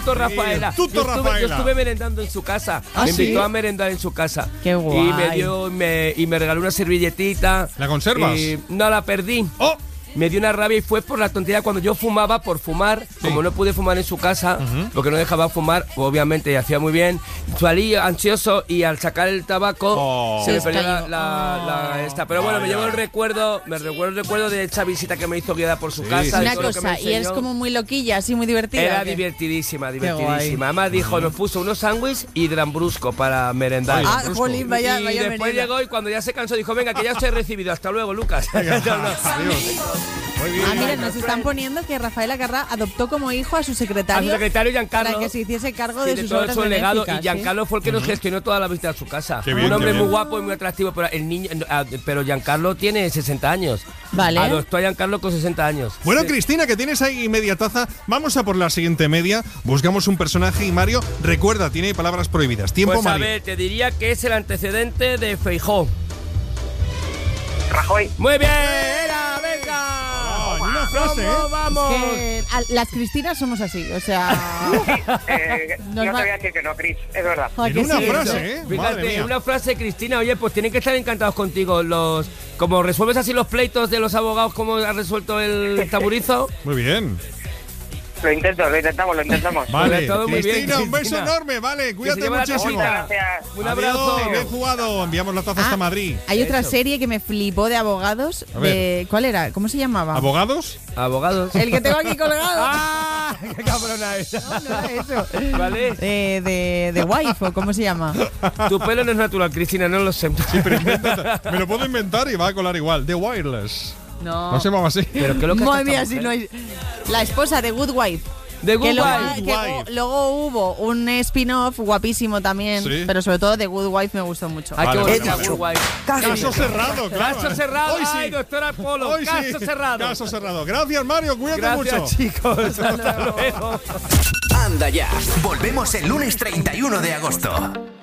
Rafaela. Tuto Rafaela. Yo estuve merendando en su casa. ¿Ah, me invitó sí? a merendar en su casa. Qué guay. Y me regaló una servilletita. ¿La conservas? No, la perdí. ¡Oh! Me dio una rabia y fue por la tontería cuando yo fumaba por fumar. Sí. Como no pude fumar en su casa, porque no dejaba fumar, obviamente, y hacía muy bien. Salí ansioso y al sacar el tabaco se me perdió esta. Pero bueno, me llevo el recuerdo, de esa visita que me hizo guiada por su casa. Una y todo lo que me cosa, y eres enseñó. como muy loquilla, así muy divertida. Era ¿o qué? divertidísima. guay. Además dijo, nos puso unos sándwiches y drambrusco para merendar. Ah, jolín, vaya y después merienda. llegó y cuando ya se cansó dijo, venga, que ya os he recibido. Hasta luego, Lucas. Adiós. Muy bien. Ah, mira, nos están poniendo que Rafaela Carrà adoptó como hijo a su A secretario. su secretario Giancarlo. Para que se hiciese cargo de Tiene sus todo obras su legado benéficas, y Giancarlo fue el que nos gestionó toda la visita a su casa. Qué bien, un hombre qué muy bien. guapo y muy atractivo, pero el niño, pero Giancarlo tiene 60 años. Vale. Adoptó a Giancarlo con 60 años. Bueno, Sí. Cristina, que tienes ahí media taza, vamos a por la siguiente media. Buscamos un personaje y Mario, recuerda, tiene palabras prohibidas. Tiempo, Pues a Mario. ver, te diría que es el antecedente de Feijóo. Rajoy. Muy bien, era, venga. Ah, y una frase, ¿Cómo ¿eh? vamos? Que las Cristinas somos así, o sea. No te voy a decir que no, Cris, es verdad. joder, En que una sí, frase, eso. ¿eh? Madre Fíjate, mía. una frase, Cristina, oye, pues tienen que estar encantados contigo. Como resuelves así los pleitos de los abogados, como ha resuelto el taburizo. Muy bien. Lo intentamos. Vale, todo muy bien, Cristina, un beso Cristina. enorme, vale, Que se cuídate lleva la muchísimo. tacita. Gracias. Un abrazo. Adiós, bien jugado. Enviamos la taza hasta Ah, Madrid. Hay otra Eso. serie que me flipó de abogados. A ver. ¿Cuál era? ¿Cómo se llamaba? ¿Abogados? Abogados. El que tengo aquí colgado. ¡Ah! ¡Qué cabrona es! No era eso. ¿Vale? De Wife, ¿o cómo se llama? Tu pelo no es natural, Cristina, no lo sé. Me lo puedo inventar y va a colar igual. The Wireless. No. No se llamaba así. Pero qué loca Madre está mía, esta si no mujer. hay. La esposa de Good Wife. The Good Que luego, Wife. Good Wife. luego hubo un spin-off guapísimo también, Sí. pero sobre todo The Good Wife me gustó mucho. Ay, qué Vale, bonita, vale, Good Wife. Caso cerrado, claro. Caso cerrado. Hoy sí. Ay, doctora Polo. Hoy Caso sí. cerrado. Caso cerrado. Gracias, Mario. Cuídate Gracias, mucho. chicos. Hasta luego. Anda ya. Volvemos el lunes 31 de agosto.